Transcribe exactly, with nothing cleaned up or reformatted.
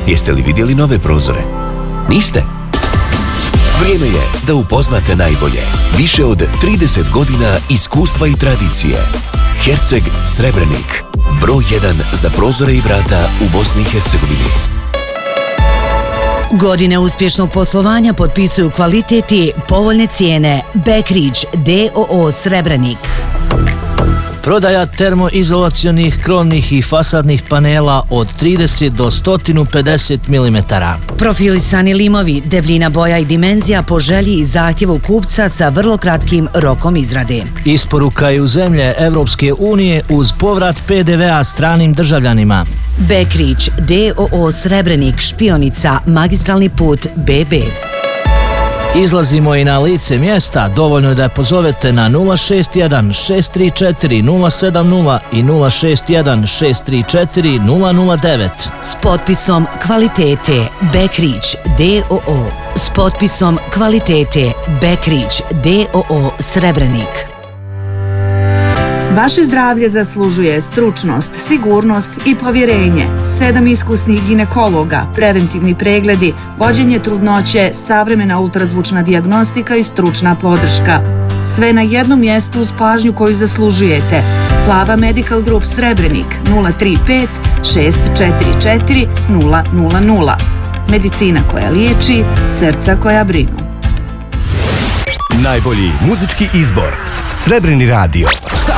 Jeste li vidjeli nove prozore? Niste? Vrijeme je da upoznate najbolje. Više od trideset godina iskustva i tradicije. Herceg Srebrenik. Broj jedan za prozore i vrata u Bosni i Hercegovini. Godine uspješnog poslovanja potpisuju kvalitet i povoljne cijene. Backridge d o o Srebrenik. Prodaja termoizolacionih krovnih i fasadnih panela od trideset do sto pedeset milimetara. Profilisani limovi, debljina boja i dimenzija po želji i zahtjevu kupca sa vrlo kratkim rokom izrade. Isporuka je u zemlje Evropske unije uz povrat pe de ve a stranim državljanima. Backridge d o o Srebrenik, Špionica, magistralni put be be. Izlazimo i na lice mjesta, dovoljno je da pozovete na nula šest jedan šest tri četiri nula sedam nula i nula šest jedan šest tri četiri nula nula devet. S potpisom kvalitete Backridge d o o. S potpisom kvalitete Backridge d o o Srebrenik. Vaše zdravlje zaslužuje stručnost, sigurnost i povjerenje. Sedam iskusnih ginekologa, preventivni pregledi, vođenje trudnoće, savremena ultrazvučna dijagnostika i stručna podrška. Sve na jednom mjestu uz pažnju koju zaslužujete. Plava Medical Group Srebrenik nula tri pet šest četiri četiri nula nula nula. Medicina koja liječi, srca koja brinu. Najbolji muzički izbor. Srebrni radio.